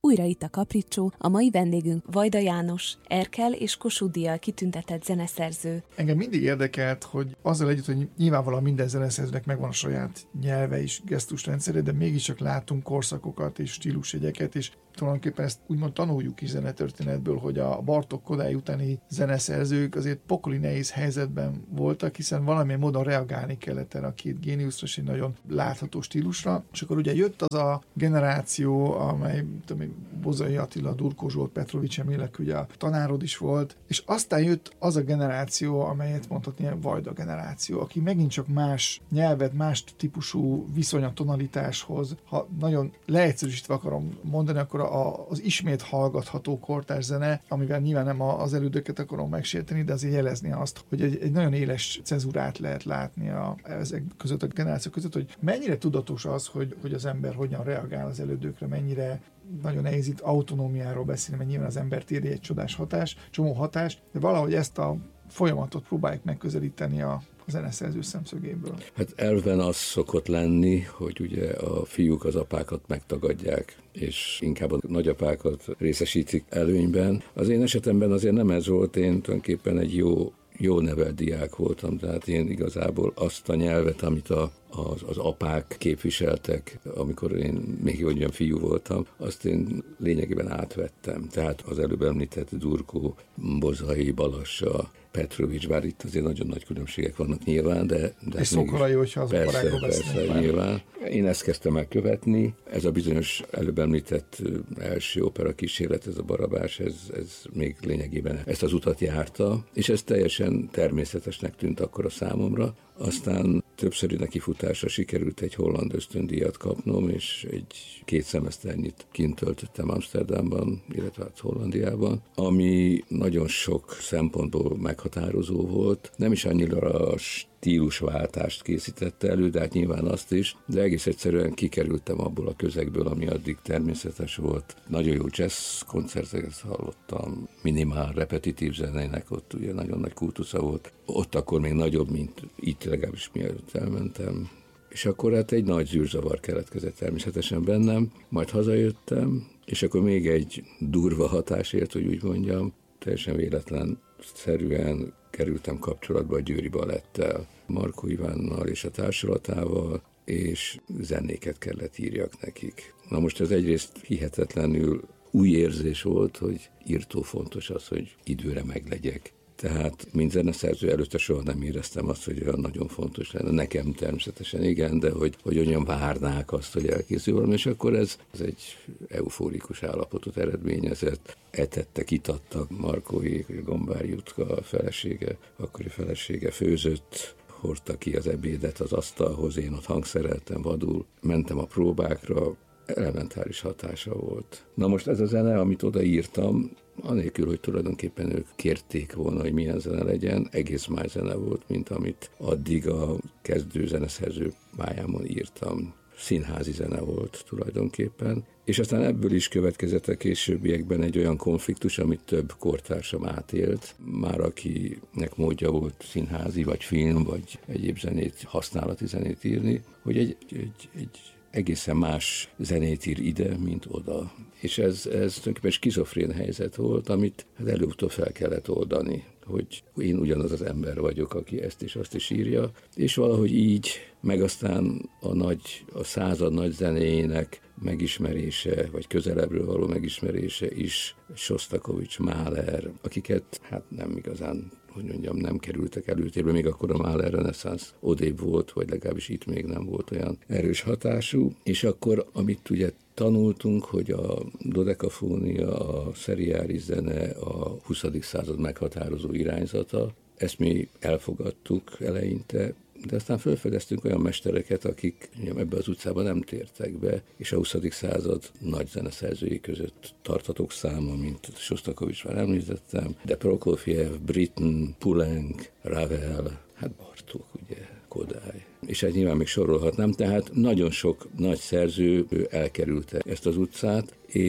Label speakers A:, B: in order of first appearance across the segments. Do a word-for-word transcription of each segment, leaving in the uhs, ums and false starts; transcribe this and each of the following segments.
A: újra itt a Capriccio, a mai vendégünk Vajda János, Erkel és Kossuth díjjal kitüntetett zeneszerző.
B: Engem mindig érdekelt, hogy azzal együtt, hogy nyilvánvalóan minden zeneszerzőnek megvan a saját nyelve és gesztusrendszere, de mégiscsak látunk korszakokat és stílusjegyeket, és tulajdonképpen ezt úgymond tanuljuk is zenetörténetből, hogy a Bartók Kodály utáni zeneszerzők azért pokoli nehéz helyzetben voltak, hiszen valamilyen módon reagálni kellett erre a két géniuszra, és egy nagyon látható stílusra. És akkor ugye jött az a generáció, amely tudom, Bozai Attila, Durkó Zsolt, Petrovics Emilek, ugye a tanárod is volt, és aztán jött az a generáció, amelyet mondhatni ilyen Vajda generáció, aki megint csak más nyelvet, más típusú viszony a tonalitáshoz. Ha nagyon leegyszerűsítve akarom mondani, akkor a, az ismét hallgatható kortárs zene, amivel nyilván nem az elődöket akarom megsérteni, de azért jelezni azt, hogy egy, egy nagyon éles cezurát lehet látni a, ezek között a generációk között, hogy mennyire tudatos az, hogy, hogy az ember hogyan reagál az elődökre, mennyire nagyon nehéz itt autonómiáról beszélni, mert nyilván az embert éri egy csodás hatás, csomó hatás, de valahogy ezt a folyamatot próbáljuk megközelíteni a a zeneszerző szemszögéből.
C: Hát elven az szokott lenni, hogy ugye a fiúk az apákat megtagadják, és inkább a nagyapákat részesítik előnyben. Az én esetemben azért nem ez volt, én tulajdonképpen egy jó jó nevelt diák voltam, tehát én igazából azt a nyelvet, amit a, az, az apák képviseltek, amikor én még olyan fiú voltam, azt én lényegében átvettem. Tehát az előbb említett Durkó, Bozai, Balassa, Petrovics, bár itt azért nagyon nagy különbségek vannak nyilván, de... de
B: és Szokolai, hogyha az
C: persze,
B: parákról
C: beszélnek. Nyilván. Én ezt kezdtem el követni. Ez a bizonyos előbb említett első opera kísérlet, ez a Barabás, ez, ez még lényegében ezt az utat járta, és ez teljesen természetesnek tűnt akkor a számomra. Aztán többszöri nekifutásra sikerült egy holland ösztöndíjat kapnom, és egy két szemeszternyit kint töltöttem Amsterdamban, illetve hát Hollandiában, ami nagyon sok szempontból meghatározó volt. Nem is annyira a stílusváltást készítette elő, de hát nyilván azt is, de egész egyszerűen kikerültem abból a közegből, ami addig természetes volt. Nagyon jó jazz koncerteket hallottam, minimál repetitív zenének ott ugye nagyon nagy kultusza volt. Ott akkor még nagyobb, mint itt, legalábbis mielőtt elmentem. És akkor hát egy nagy zűrzavar keletkezett természetesen bennem, majd hazajöttem, és akkor még egy durva hatásért, hogy úgy mondjam, teljesen véletlen szerűen kerültem kapcsolatba a Győri Balettel, Markó Ivánnal és a társulatával, és zenéket kellett írjak nekik. Na most ez egyrészt hihetetlenül új érzés volt, hogy írtó fontos az, hogy időre meglegyek. Tehát, mint zeneszerző előtte soha nem éreztem azt, hogy olyan nagyon fontos lenne. Nekem természetesen igen, de hogy, hogy olyan várnák azt, hogy elkészül valami, és akkor ez, ez egy eufórikus állapotot eredményezett. Etettek, itattak, Markóék, Gombár Jutka, a felesége, akkori felesége főzött, hordta ki az ebédet az asztalhoz, én ott hangszereltem vadul, mentem a próbákra, elementáris hatása volt. Na most ez a zene, amit odaírtam, anélkül, hogy tulajdonképpen ők kérték volna, hogy milyen zene legyen, egész más zene volt, mint amit addig a kezdő zeneszerző pályámon írtam. Színházi zene volt tulajdonképpen, és aztán ebből is következett a későbbiekben egy olyan konfliktus, amit több kortársam átélt, már akinek módja volt színházi, vagy film, vagy egyéb zenét, használati zenét írni, hogy egy, egy, egy egészen más zenét ír ide, mint oda. És ez, ez tulajdonképpen skizofrén helyzet volt, amit hát előbb-utóbb fel kellett oldani, hogy én ugyanaz az ember vagyok, aki ezt és azt is írja, és valahogy így, meg aztán a, nagy, a század nagy zenéjének megismerése, vagy közelebbről való megismerése is Sostakovics, Mahler, akiket hát nem igazán, hogy mondjam, nem kerültek előtérbe, még akkor a Mahler reneszánsz odébb volt, vagy legalábbis itt még nem volt olyan erős hatású, és akkor, amit ugye tanultunk, hogy a dodekafónia, a szeriális zene a huszadik század meghatározó irányzata, ezt mi elfogadtuk eleinte, de aztán felfedeztünk olyan mestereket, akik ebbe az utcába nem tértek be, és a huszadik század nagy zeneszerzői között tartatok száma, mint Sostakovics már említettem, de Prokofjev, Britten, Poulenc, Ravel, hát Bartók, ugye, Kodály. És hát nyilván még sorolhatnám, tehát nagyon sok nagy szerző elkerülte ezt az utcát, és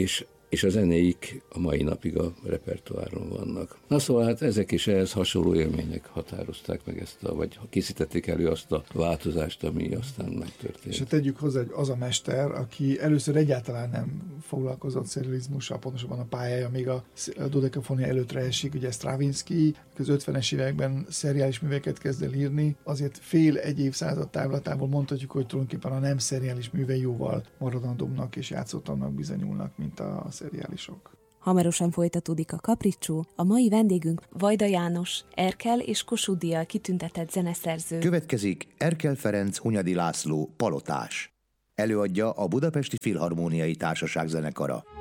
C: és a zenéik a mai napig a repertoáron vannak. Na szóval hát ezek is ehhez hasonló élmények határozták meg ezt, a, vagy készítették elő azt a változást, ami aztán megtörtént.
B: És tegyük hozzá, hogy az a mester, aki először egyáltalán nem foglalkozott szerializmussal, pontosabban a pályája még a dodekafonia előttre esik, ugye Stravinsky az ötvenes években szeriális műveket kezd el írni, azért fél egy évszázad távlatából mondhatjuk, hogy tulajdonképpen a nem szeriális műve jóval maradandóbbnak és játszottabbnak bizonyulnak, mint a szeriálisok.
A: Hamarosan folytatódik a Kapricsó, a mai vendégünk Vajda János, Erkel és Kossuth díjjal kitüntetett zeneszerző.
D: Következik Erkel Ferenc Hunyadi László Palotás. Előadja a Budapesti Filharmóniai Társaság zenekara.